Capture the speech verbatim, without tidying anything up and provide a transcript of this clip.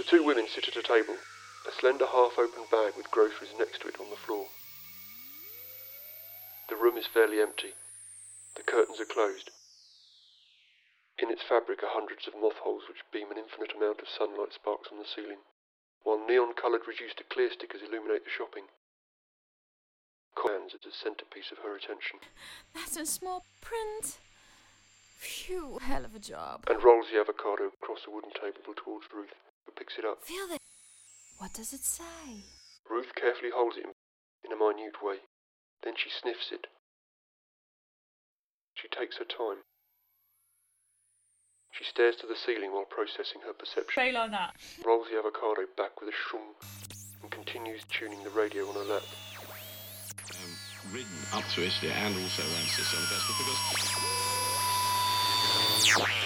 The two women sit at a table, a slender half-open bag with groceries next to it on the floor. The room is fairly empty. The curtains are closed. In its fabric are hundreds of moth holes which beam an infinite amount of sunlight sparks on the ceiling, while neon-coloured reduced to clear stickers illuminate the shopping. Stands at the centrepiece of her attention. That's in small print. Phew, hell of a job. And rolls the avocado across the wooden table towards Ruth, who picks it up. Feel it. What does it say? Ruth carefully holds it in a minute way. Then she sniffs it. She takes her time. She stares to the ceiling while processing her perception. Fail on that. Rolls the avocado back with a shroom and continues tuning the radio on her lap. Um, ridden up to Islay and also around Sicily on the festival because...